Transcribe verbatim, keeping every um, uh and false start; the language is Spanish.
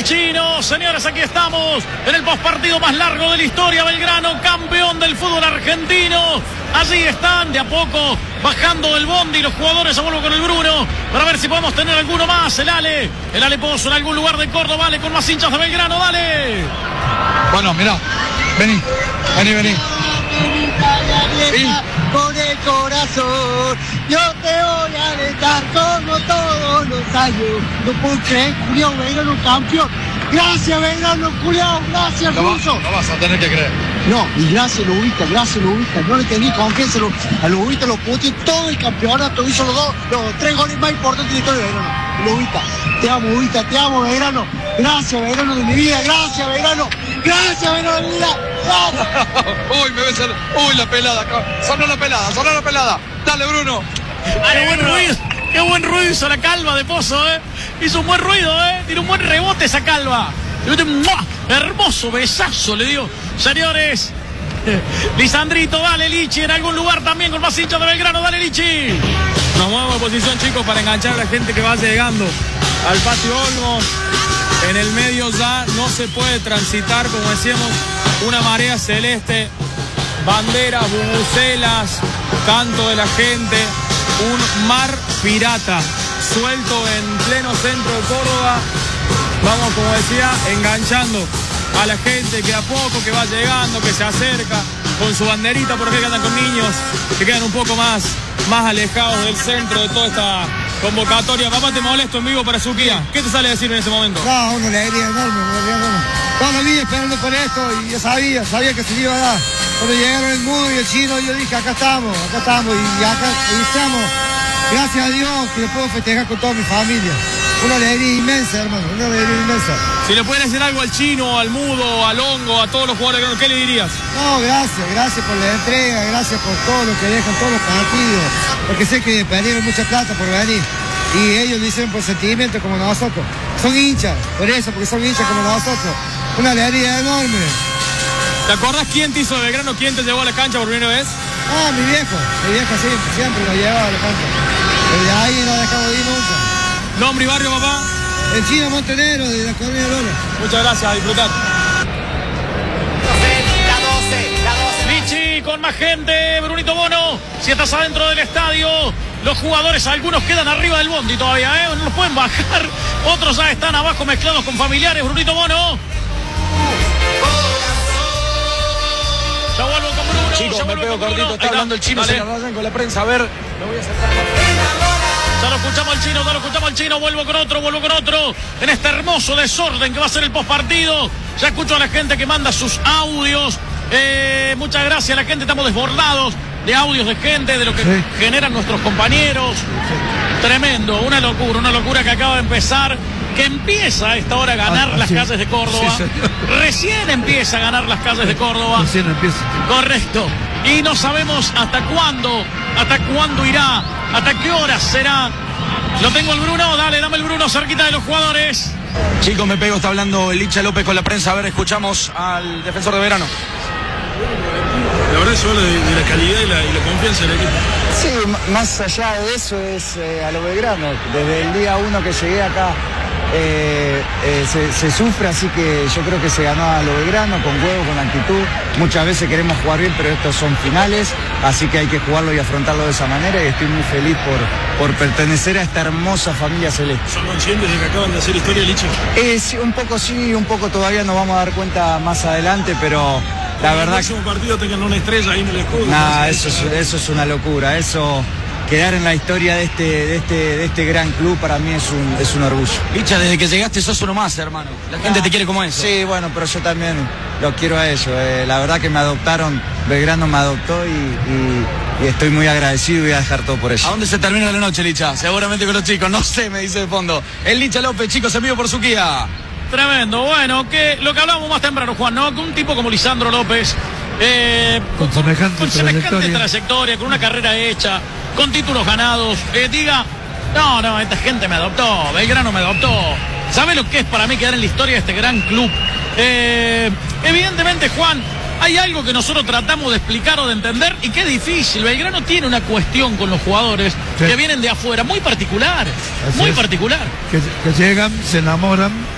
Chino. Señores, aquí estamos en el postpartido más largo de la historia. Belgrano, campeón del fútbol argentino. Allí están, de a poco, bajando del bondi los jugadores. A vuelvo con el Bruno para ver si podemos tener alguno más. El Ale, el Ale Pozo en algún lugar de Córdoba. Dale, con más hinchas de Belgrano, dale. Bueno, mirá, vení, vení, vení. Sí. Con el corazón, yo te voy a alentar como todos los años. No puedo creer, Julián Belgrano campeón. Gracias, Belgrano, Julián, gracias, No, va, Ruso. no vas a tener que creer. No, y gracias, Lubita, gracias, Lubita. No le tenía confianza a Lubita, lo puteó todo el campeonato. Hizo los dos, los tres goles más importantes de la historia de Belgrano. Lubita, te amo, Lubita, te amo, Belgrano. Gracias, Belgrano de mi vida, gracias, Belgrano. Gracias, Belgrano de mi vida. Uy, me ves el... Uy, la pelada. Sonó la pelada, sonó la pelada. Dale, Bruno. Qué buen ruido, qué buen ruido hizo la calva de Pozo, ¿eh? Hizo un buen ruido, ¿eh? Tiene un buen rebote esa calva. Hermoso besazo le dio. Señores, Lisandrito, dale, Lichi, en algún lugar también con más hinchas de Belgrano, dale, Lichi. Nos movemos de posición, chicos, para enganchar a la gente que va llegando al patio Olmos. En el medio ya no se puede transitar, como decíamos, una marea celeste, banderas, bubucelas, canto de la gente, un mar pirata suelto en pleno centro de Córdoba. Vamos, como decía, enganchando a la gente que a poco que va llegando, que se acerca con su banderita, porque que andan con niños que quedan un poco más, más alejados del centro de toda esta convocatoria. Papá, te molesto en vivo para Suquía. ¿Qué te sale a decir en ese momento? No, una alegría enorme, una alegría enorme. Toda la vida esperando por esto y yo sabía, sabía que se iba a dar. Cuando llegaron el Mudo y el Chino, yo dije, acá estamos, acá estamos y acá y estamos. Gracias a Dios que lo puedo festejar con toda mi familia. Una alegría inmensa, hermano, una alegría inmensa. Si le pueden decir algo al Chino, al Mudo, al Hongo, a todos los jugadores, ¿qué le dirías? No, gracias, gracias por la entrega, gracias por todo lo que dejan todos los partidos. Porque sé que perdieron mucha plata por venir. Y ellos lo hicieron por sentimiento como nosotros. Son hinchas, por eso, porque son hinchas como nosotros. Una alegría enorme. ¿Te acordás quién te hizo de Belgrano? ¿Quién te llevó a la cancha por primera vez? Ah, mi viejo. Mi viejo siempre, siempre lo llevaba a la cancha. Desde ahí no dejaba de ir nunca. ¿Nombre y barrio, papá? El Chino Montenegro, de la Colonia Lola. Muchas gracias, a disfrutar. Lichi, con más gente, Brunito Bono, si estás adentro del estadio, los jugadores, algunos quedan arriba del bondi todavía, ¿eh? No los pueden bajar, otros ya están abajo mezclados con familiares, Brunito Bono. Ya vuelvo con Bruno. Chicos, me pego cortito, está hablando el Chino, Dale. se la rayan con la prensa, a ver. Me voy a acercar. Ya lo escuchamos al Chino, ya lo escuchamos al Chino, vuelvo con otro, vuelvo con otro, en este hermoso desorden que va a ser el postpartido. Ya escucho a la gente que manda sus audios, eh, muchas gracias a la gente, estamos desbordados de audios de gente, de lo que sí generan nuestros compañeros. Sí. Tremendo, una locura, una locura que acaba de empezar, que empieza a esta hora a ganar ah, las calles de Córdoba. Sí, recién empieza a ganar las calles de Córdoba. Recién empieza. Correcto. Y no sabemos hasta cuándo, hasta cuándo irá, hasta qué horas será. Lo tengo el Bruno, dale, dame el Bruno cerquita de los jugadores. Chicos, me pego, está hablando el Licha López con la prensa. A ver, escuchamos al defensor de Belgrano. La verdad es habla de, de la calidad y la, y la confianza del equipo. Sí, más allá de eso es eh, a lo Belgrano. Desde el día uno que llegué acá eh, eh, se, se sufre, así que yo creo que se ganó a lo Belgrano con huevo, con actitud. Muchas veces queremos jugar bien, pero estos son finales, así que hay que jugarlo y afrontarlo de esa manera y estoy muy feliz por, por pertenecer a esta hermosa familia celeste. ¿Son conscientes de que acaban de hacer historia, Licha? Eh, sí, un poco sí, un poco todavía nos vamos a dar cuenta más adelante, pero la verdad... En el próximo partido tengan una estrella ahí en el escudo. Nah, eso es, eso es una locura, eso... Quedar en la historia de este, de este, de este gran club para mí es un, es un orgullo. Licha, desde que llegaste sos uno más, hermano. La gente ah, te quiere como eso. Sí, bueno, pero yo también lo quiero a ellos. Eh, la verdad que me adoptaron, Belgrano me adoptó y, y, y estoy muy agradecido y voy a dejar todo por ellos. ¿A dónde se termina la noche, Licha? Seguramente con los chicos, no sé, me dice de fondo. El Licha López, chicos, en vivo por Suquía. Tremendo, bueno, que lo que hablábamos más temprano, Juan, ¿no? Que un tipo como Lisandro López, eh, con, con semejante, con semejante trayectoria. trayectoria, con una carrera hecha, con títulos ganados, eh, diga, no, no, esta gente me adoptó, Belgrano me adoptó. ¿Sabe lo que es para mí quedar en la historia de este gran club? Eh, evidentemente, Juan, hay algo que nosotros tratamos de explicar o de entender y que es difícil. Belgrano tiene una cuestión con los jugadores sí. que vienen de afuera, muy particular, Así muy es. particular. Que, que llegan, se enamoran